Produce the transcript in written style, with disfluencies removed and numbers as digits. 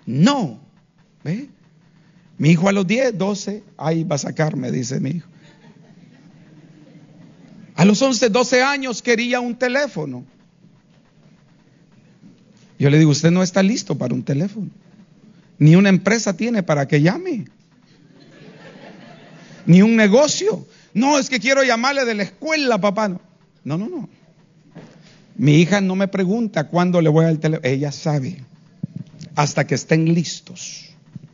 No. ¿Ve? Mi hijo a los 10, 12, ahí va a sacarme, dice mi hijo. A los 11, 12 años quería un teléfono. Yo le digo, usted no está listo para un teléfono. Ni una empresa tiene para que llame. Ni un negocio. No, es que quiero llamarle de la escuela, papá. No. Mi hija no me pregunta cuándo le voy al teléfono. Ella sabe. Hasta que estén listos.